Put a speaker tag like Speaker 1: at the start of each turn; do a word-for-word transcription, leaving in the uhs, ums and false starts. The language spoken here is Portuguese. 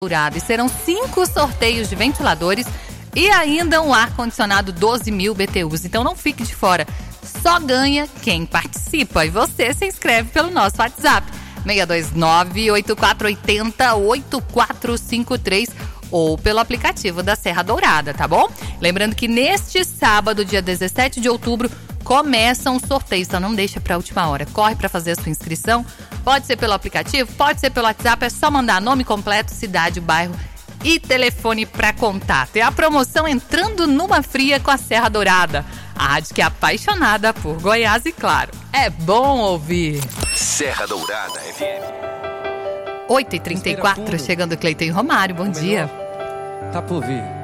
Speaker 1: Dourada. E serão cinco sorteios de ventiladores e ainda um ar-condicionado doze mil B T Us. Então não fique de fora. Só ganha quem participa. E você se inscreve pelo nosso WhatsApp. seis dois nove, oito quatro oito zero, oito quatro cinco três ou pelo aplicativo da Serra Dourada, tá bom? Lembrando que neste sábado, dia dezessete de outubro, começam os sorteios, então não deixa pra última hora. Corre pra fazer a sua inscrição. Pode ser pelo aplicativo, pode ser pelo WhatsApp, é só mandar nome completo, cidade, bairro e telefone pra contato. É a promoção Entrando numa Fria com a Serra Dourada. A rádio que é apaixonada por Goiás e, claro, é bom ouvir.
Speaker 2: Serra Dourada F M.
Speaker 1: oito e trinta e quatro, chegando o Cleiton e Romário, bom dia.
Speaker 3: Tá por vir.